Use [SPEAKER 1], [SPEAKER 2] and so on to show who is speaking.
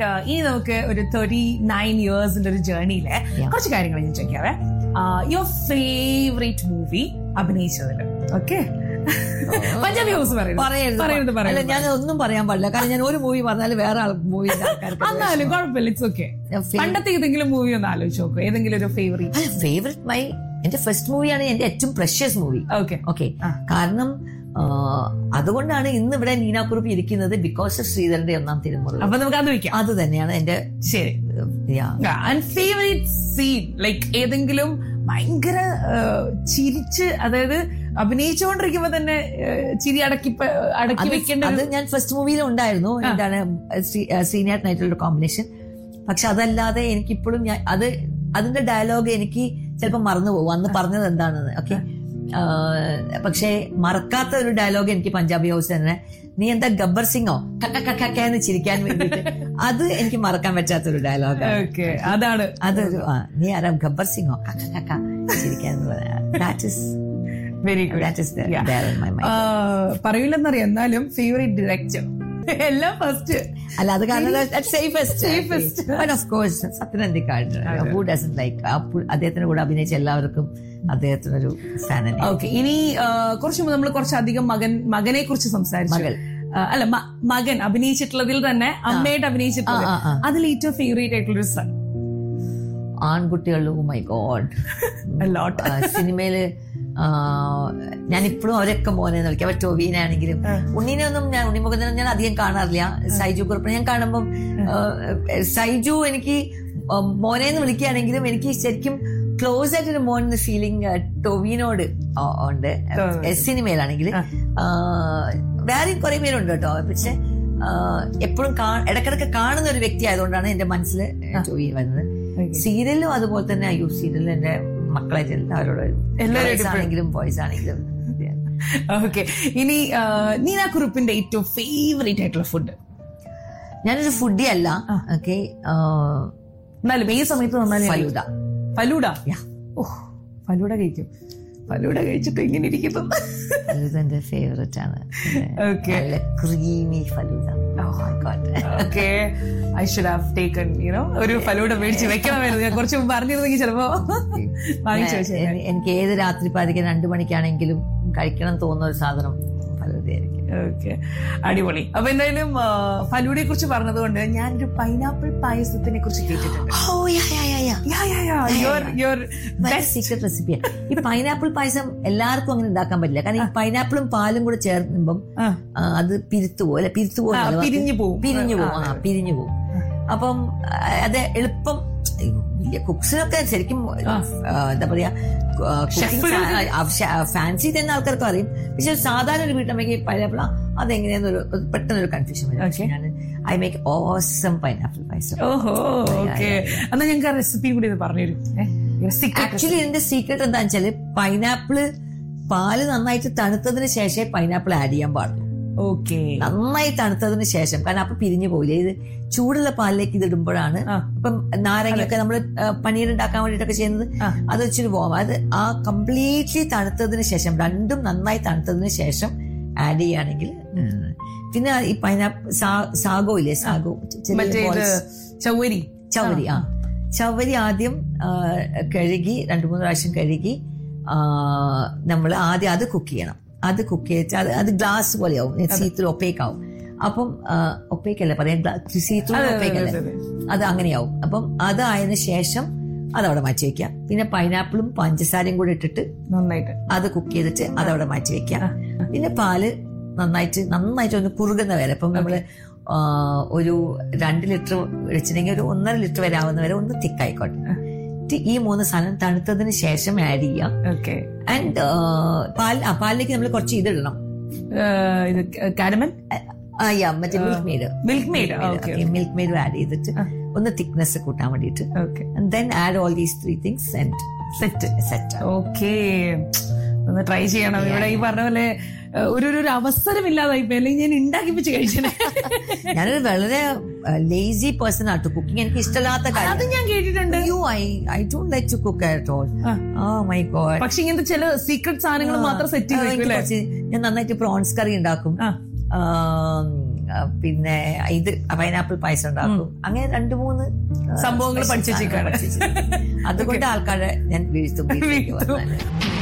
[SPEAKER 1] And ഇനി നമുക്ക് ഒരു 39 yearsന്റെ ഒരു ജേർണിയിലെ കുറച്ച് കാര്യങ്ങൾ ഞാൻ ചോദിക്കാവേ. Your favourite movie അഭിനയിച്ചതില്? Okay, Punjabi house
[SPEAKER 2] പറയരുത്. ഞാൻ ഒന്നും പറയാൻ പാടില്ല, കാരണം ഞാൻ ഒരു മൂവി പറഞ്ഞാൽ വേറെ ആൾ മൂവി
[SPEAKER 1] എന്നാലും കുഴപ്പമില്ല, ഇറ്റ്സ് ഓക്കെ. പണ്ടത്തെ ഏതെങ്കിലും മൂവി ഒന്ന് ആലോചിച്ച് നോക്കൂ, ഏതെങ്കിലും ഒരു
[SPEAKER 2] ഫേവറേറ്റ്. എന്റെ ഫസ്റ്റ് മൂവിയാണ് എന്റെ ഏറ്റവും പ്രഷ്യസ് മൂവി. ഓക്കെ, കാരണം അതുകൊണ്ടാണ് ഇന്ന് ഇവിടെ നീനാക്കുറുപ്പ് ഇരിക്കുന്നത്, ബിക്കോസ് ഓഫ് ശ്രീധരന്റെ ഒന്നാം തിരുമുറ.
[SPEAKER 1] അപ്പൊ നമുക്ക് അത് വെക്കാം.
[SPEAKER 2] അത് തന്നെയാണ് എന്റെ
[SPEAKER 1] ശരി. ഫേവറേറ്റ് സീൻ, ലൈക്ക് ഏതെങ്കിലും ഭയങ്കര ചിരിച്ച്, അതായത് അഭിനയിച്ചുകൊണ്ടിരിക്കുമ്പോ തന്നെ ചിരി അടക്കി വെക്കേണ്ട.
[SPEAKER 2] അത് ഞാൻ ഫസ്റ്റ് മൂവിയിൽ ഉണ്ടായിരുന്നു, എന്താണ് ശ്രീനാഥനായിട്ടുള്ള കോമ്പിനേഷൻ. പക്ഷെ അതല്ലാതെ എനിക്കിപ്പോഴും അതിന്റെ ഡയലോഗ് എനിക്ക് ചിലപ്പോൾ മറന്നുപോകും അന്ന് പറഞ്ഞത് എന്താണെന്ന്. ഓക്കെ, പക്ഷെ മറക്കാത്ത ഒരു ഡയലോഗ് എനിക്ക് പഞ്ചാബി ഹൗസ് തന്നെ, നീ എന്താ ഗബ്ബർ സിംഗോ കക്കന്ന് ചിരിക്കാൻ വേണ്ടിട്ട്, അത് എനിക്ക് മറക്കാൻ പറ്റാത്തൊരു ഡയലോഗ്.
[SPEAKER 1] അതാണ്
[SPEAKER 2] അതൊരു നീ ആരാ ഗബ്ബർ സിംഗോ കക്ക ചിരിക്കാൻ.
[SPEAKER 1] Very good. പറയില്ലെന്നറിയാം, എന്നാലും ഫേവറേറ്റ് ഡയറക്ടർ എല്ലാം ഫസ്റ്റ്
[SPEAKER 2] അല്ല, അത് കാരണം Sathyan Anthikad. Who doesn't like അദ്ദേഹത്തിന്റെ കൂടെ അഭിനയിച്ച എല്ലാവർക്കും അദ്ദേഹത്തിനൊരു ഫാൻ.
[SPEAKER 1] ഓക്കെ, ഇനി നമ്മൾ കുറച്ചധികം മകനെ കുറിച്ച് സംസാരിച്ചു. അല്ല, മകൻ അഭിനയിച്ചിട്ടുള്ളതിൽ തന്നെ അമ്മയുടെ അഭിനയിച്ചിട്ടുള്ളത്, അതിൽ ഏറ്റവും ഫേവറേറ്റ് ആയിട്ടുള്ളൊരു സൺ?
[SPEAKER 2] ആൺകുട്ടികൾ, ഓ മൈ ഗോഡ്, സിനിമയില് ഞാനിപ്പോഴും അവരൊക്കെ മോനെന്ന് വിളിക്കാം. അവർ ടോബീനാണെങ്കിലും ഉണ്ണീനൊന്നും ഞാൻ ഉണ്ണിമുഖത്തിനും ഞാൻ അധികം കാണാറില്ല. സൈജു കുറുപ്പിനെ ഞാൻ കാണുമ്പം സൈജു എനിക്ക് മോനെന്ന് വിളിക്കുകയാണെങ്കിലും എനിക്ക് ശരിക്കും ക്ലോസ് ആയിട്ടൊരു മോൻ എന്ന ഫീലിംഗ് ടോബീനോട് ഉണ്ട്. സിനിമയിലാണെങ്കിൽ വേറെ കുറെ പേരുണ്ട് കേട്ടോ, പക്ഷെ എപ്പോഴും ഇടക്കിടക്ക് കാണുന്ന ഒരു വ്യക്തി ആയതുകൊണ്ടാണ് എന്റെ മനസ്സിൽ ടോബീൻ വരുന്നത്. സീരിയലും അതുപോലെ തന്നെ. അയ്യോ, സീരിയലിൽ എന്റെ മക്കളായിട്ട് എല്ലാവരോടും ആണെങ്കിലും ബോയ്സ് ആണെങ്കിലും.
[SPEAKER 1] ഓക്കെ, ഇനി നീനാക്കുറുപ്പിന്റെ ഏറ്റവും ഫേവറേറ്റ് ആയിട്ടുള്ള ഫുഡ്?
[SPEAKER 2] ഞാനൊരു ഫുഡി അല്ല, ഓക്കെ,
[SPEAKER 1] എന്നാലും ഈ സമയത്ത് വന്നാൽ
[SPEAKER 2] ഫലൂഡ.
[SPEAKER 1] ഫലൂഡ കഴിക്കും. ഫലൂഡ കഴിച്ചിട്ട് ഇങ്ങനെ ഇരിക്കുന്നു.
[SPEAKER 2] ഫലൂഡ എന്റെ ഫേവറേറ്റ് ആണ്. Creamy falooda.
[SPEAKER 1] I should have taken, ഒരു ഫലൂഡ മേടിച്ച് വെക്കണമായിരുന്നു. ഞാൻ കുറച്ച് പറഞ്ഞിരുന്നെങ്കിൽ ചിലപ്പോ വാങ്ങിച്ചു വെച്ചു.
[SPEAKER 2] എനിക്ക് ഏത് രാത്രി പാതിക്ക് 2 മണിക്കാണെങ്കിലും കഴിക്കണം തോന്നുന്ന ഒരു സാധനം ഫലൂഡയായിരിക്കും.
[SPEAKER 1] ഓക്കെ, അടിപൊളി. അപ്പൊ എന്തായാലും ഫലൂഡയെ കുറിച്ച് പറഞ്ഞതുകൊണ്ട് ഞാനൊരു പൈനാപ്പിൾ പായസത്തിനെ കുറിച്ച് കേട്ടിട്ടുണ്ട്.
[SPEAKER 2] സീക്രട്ട് റെസിപ്പിയാണ് ഈ പൈനാപ്പിൾ പായസം. എല്ലാവർക്കും അങ്ങനെ ഉണ്ടാക്കാൻ പറ്റില്ല, കാരണം ഈ പൈനാപ്പിളും പാലും കൂടെ ചേർക്കുമ്പം അത് പിരിഞ്ഞു പോകും. അപ്പം അത് എളുപ്പം വലിയ കുക്സിനൊക്കെ ശരിക്കും എന്താ പറയാ, ഫാൻസി തന്നെ ആൾക്കാർക്ക് അറിയും. പക്ഷെ സാധാരണ ഒരു വീട്ടമ്മയ്ക്ക് പൈനാപ്പിൾ അതെങ്ങനെയാന്നൊരു പെട്ടെന്നൊരു കൺഫ്യൂഷൻ വരും. ഐ മേക്ക് ഓസം പൈനാപ്പിൾ പായസം.
[SPEAKER 1] എന്നാ ഞങ്ങൾക്ക് ആ റെസിപ്പി കൂടി പറഞ്ഞു തരും.
[SPEAKER 2] ആക്ച്വലി ഇതിന്റെ സീക്രട്ട് എന്താണെന്ന് വെച്ചാല്, പൈനാപ്പിള് പാല് നന്നായിട്ട് തണുത്തതിന് ശേഷമേ പൈനാപ്പിൾ ആഡ് ചെയ്യാൻ പാടുള്ളൂ.
[SPEAKER 1] ഓക്കെ,
[SPEAKER 2] നന്നായി തണുത്തതിന് ശേഷം, കാരണം അപ്പൊ പിരിഞ്ഞു പോയില്ലേ. ഇത് ചൂടുള്ള പാലിലേക്ക് ഇത് ഇടുമ്പോഴാണ്. ഇപ്പം നാരങ്ങയൊക്കെ നമ്മൾ പനീർ ഉണ്ടാക്കാൻ വേണ്ടിയിട്ടൊക്കെ ചെയ്യുന്നത്, അത് വെച്ചിട്ട് പോകാം. അത് ആ കംപ്ലീറ്റ്ലി തണുത്തതിന് ശേഷം, രണ്ടും നന്നായി തണുത്തതിന് ശേഷം ആഡ് ചെയ്യുകയാണെങ്കിൽ. പിന്നെ ഈ പൈനാപ്പിൾ സാഗോ ഇല്ലേ, സാഗോ ചവരി ആദ്യം കഴുകി 2-3 പ്രാവശ്യം കഴുകി നമ്മൾ ആദ്യം അത് കുക്ക് ചെയ്യണം. അത് കുക്ക് ചെയ്തിട്ട് അത് ഗ്ലാസ് പോലെയാവും, സീത്രൂ ഒപ്പേക്കാവും. അപ്പം ഒപ്പേക്കല്ലേ പറയാം, സീത്രൂ ഒപ്പേക്കല്ലേ, അത് അങ്ങനെയാവും. അപ്പം അതായതിനു ശേഷം അതവിടെ മാറ്റി വെക്കാം. പിന്നെ പൈനാപ്പിളും പഞ്ചസാരയും കൂടി ഇട്ടിട്ട് നന്നായിട്ട് അത് കുക്ക് ചെയ്തിട്ട് അതവിടെ മാറ്റി വെക്കാം. പിന്നെ പാല് നന്നായിട്ട് ഒന്ന് കുറുകുന്ന വരെ, ഇപ്പം നമ്മള് ഒരു 2 ലിറ്റർ വെച്ചിട്ടുണ്ടെങ്കിൽ ഒരു 1.5 ലിറ്റർ വരെ ആവുന്ന വരെ ഒന്ന് തിക്കായിക്കോട്ടെ. ഈ 3 സാധനം തണുത്തതിന് ശേഷം ആഡ് ചെയ്യാം. ആൻഡ് പാലിലേക്ക് നമ്മൾ കുറച്ച് ഇതിടണം, മറ്റേ മിൽക്ക് മെയ്ഡ് ആഡ് ചെയ്തിട്ട് ഒന്ന് തിക്നെസ് കൂട്ടാൻ വേണ്ടിട്ട്. Then add all these 3 things and set.
[SPEAKER 1] Okay, ഒന്ന് ട്രൈ ചെയ്യണം. ഇവിടെ ഈ പറഞ്ഞ പോലെ ഒരു അവസരമില്ലാതായി പോയി, അല്ലെങ്കിൽ ഞാൻ ഉണ്ടാക്കിപ്പിച്ച് കഴിച്ചേ.
[SPEAKER 2] ഞാനൊരു വളരെ ലേസി പേഴ്സൺ ആട്ടോ. കുക്കിംഗ് എനിക്ക് ഇഷ്ടമില്ലാത്ത കാര്യം
[SPEAKER 1] അത് ഞാൻ കേട്ടിട്ടുണ്ട്.
[SPEAKER 2] I don't like to cook at all. Oh my God.
[SPEAKER 1] പക്ഷെ ഇങ്ങനത്തെ ചില സീക്രട്ട് സാധനങ്ങൾ മാത്രം സെറ്റ് ചെയ്യും.
[SPEAKER 2] ഞാൻ നന്നായിട്ട് പ്രോൺസ് കറി ഉണ്ടാക്കും, പിന്നെ ഇത് പൈനാപ്പിൾ പായസം ഉണ്ടാക്കും. അങ്ങനെ 2-3
[SPEAKER 1] സംഭവങ്ങൾ പഠിച്ചു.
[SPEAKER 2] അതുകൊണ്ട് ആൾക്കാരെ ഞാൻ വീഴ്ത്തും.